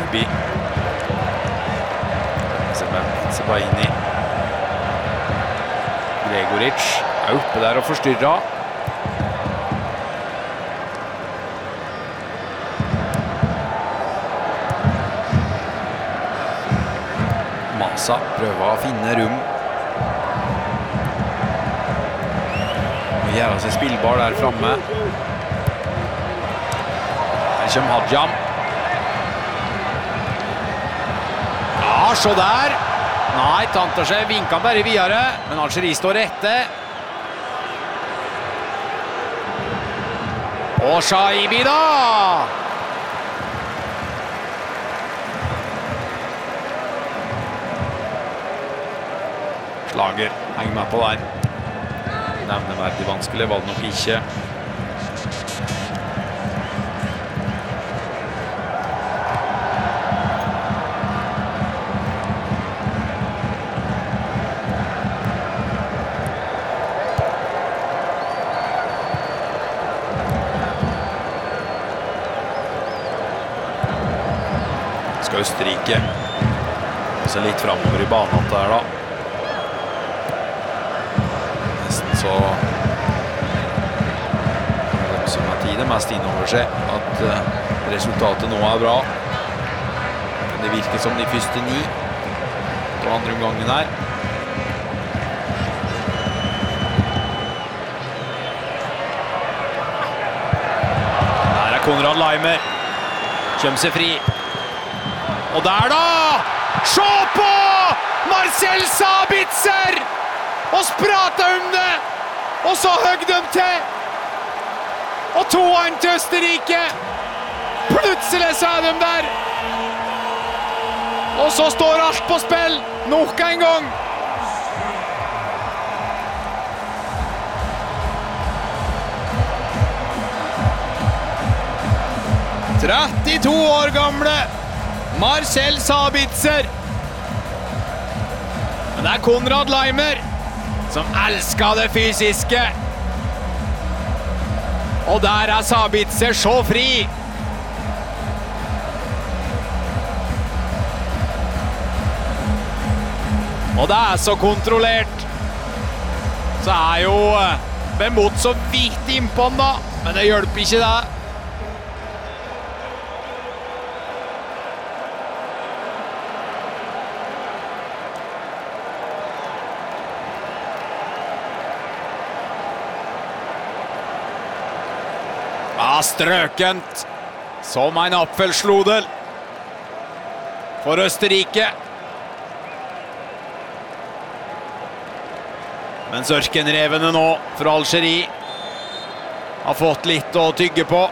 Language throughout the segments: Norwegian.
Shaibi. Sebaini. Gregoric oppe der og forstyrret. Masa prøver å finne rom. Gjør seg spillbar der framme. Her kommer Hadjam. Ja, så der. Nei, tanter seg, vinker bare videre, men Algerie står rette. Og Shaibi da! Slager, henger med på der. Nevneverdig vanskelig, var det nok ikke. Skal Østerrike se litt fremover i banen der da. Nesten så som har tid mest innover seg at resultatet nå bra. Men det virker som de første 9 på andre omgangen her. Der Konrad Laimer. Kjøm seg fri. Og der da! Se på! Marcel Sabitzer! Og sprata det! Og så høgg de til! Og 2-1 til Østerrike! Plutselig så de der! Og så står alt på spill! Nok en gang! «32 år gamle Marcel Sabitzer. Men det Konrad Laimer som elsker det fysiske. Og der Sabitzer så fri. Og det så kontrollert. Så jo Bemot så vidt innpå den da, men det hjelper ikke det. Strøkent som en apfelslodel for Østerrike. Mens ørkenrevene nå fra Algerie har fått litt å tygge på.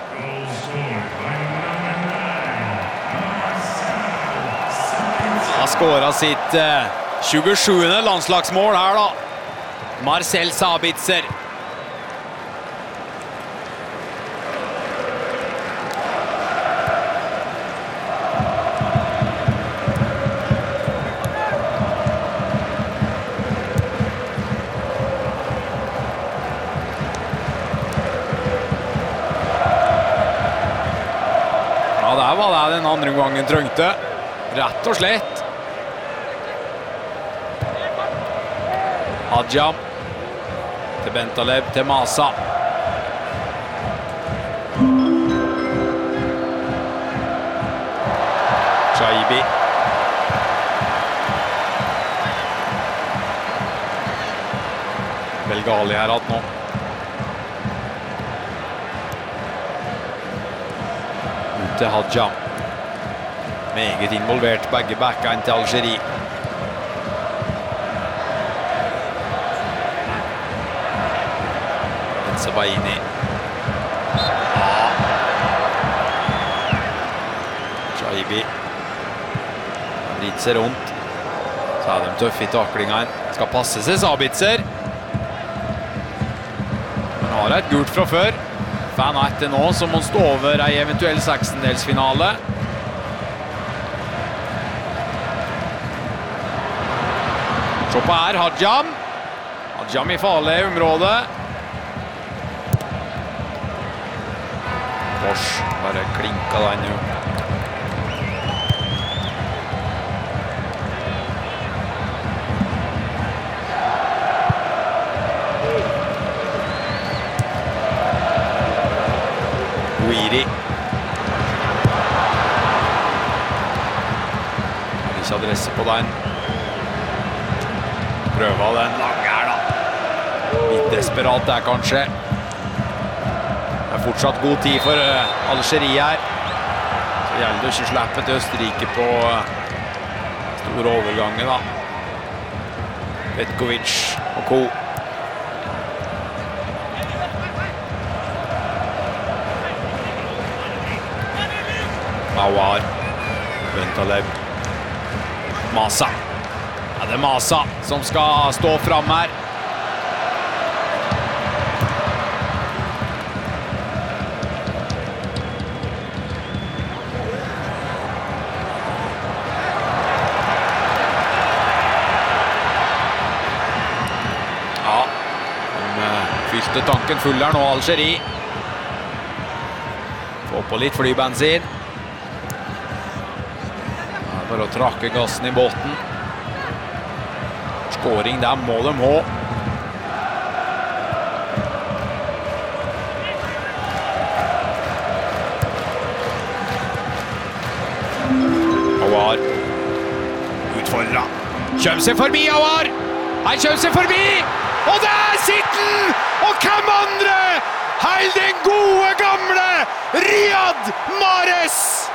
Har skåret sitt 27. landslagsmål her da. Marcel Sabitzer. Var det den andre gangen trengte. Rett og slett. Hadjam. Til Bentaleb, til Masa. Shaibi. Belgali her hatt nå. Til Hadjam. Meget involvert begge backene til Algerie. Sebaini. Shaibi. Dritt seg rundt. Så de tøffe i taklingene. Skal passe seg Sabitzer. Men har et gult fra før. Fan etter nå, så må stå over en eventuell 16-delsfinale. Se på her, Hadjam. Hadjam i farlig område. Bosch bare klinka den jo. Ikke adresse på den. Prøva den lang her da. Litt desperat der kanskje. Det er fortsatt god tid for Algerie her. Så gjelder det ikke slippe til Østerrike på store overgangen da. Petkovic og Co. Aouar. Bentaleb. Masa. Ja, det er Masa som skal stå frem her. Ja, de fylte tanken full her nå, Algerie. Få på litt flybensin. For å trakke gassen i båten. Skåring der må de ha. Aouar. Utfordret. Kjøm seg forbi, Aouar! Han kjøm seg forbi! Og der sitter den! Og hvem andre? Heil den gode gamle Riyad Mahrez!